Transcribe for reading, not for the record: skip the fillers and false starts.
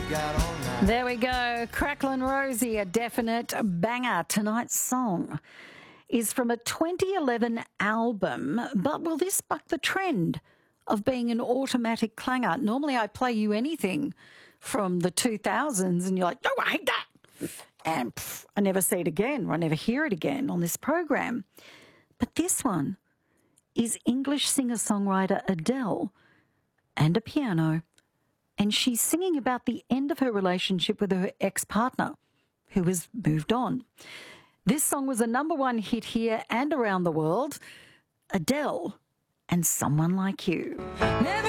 There we go. Cracklin' Rosie, a definite banger. Tonight's song is from a 2011 album, but will this buck the trend of being an automatic clanger? Normally I play you anything from the 2000s and you're like, oh, I hate that. And I never see it again, or I never hear it again on this program. But this one is English singer-songwriter Adele and a piano. And she's singing about the end of her relationship with her ex-partner, who has moved on. This song was a #1 hit here and around the world. Adele and Someone Like You. Never